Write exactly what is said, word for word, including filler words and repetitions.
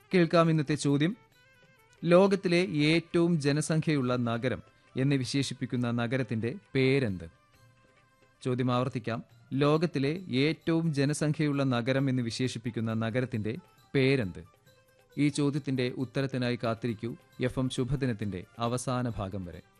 കേൾക്കാം ഇന്നത്തെ ചോദ്യം. ലോകത്തിലെ ഏറ്റവും ജനസംഖ്യയുള്ള നഗരം എന്ന് വിശേഷിപ്പിക്കുന്ന നഗരത്തിന്റെ പേരെന്ത്? ചോദ്യം ആവർത്തിക്കാം. ലോകത്തിലെ ഏറ്റവും ജനസംഖ്യയുള്ള നഗരം എന്ന് വിശേഷിപ്പിക്കുന്ന നഗരത്തിന്റെ പേരെന്ത്? ഈ ചോദ്യത്തിന്റെ ഉത്തരത്തിനായി കാത്തിരിക്കൂ എഫ് എം ശുഭദിനത്തിന്റെ അവസാന ഭാഗം വരെ.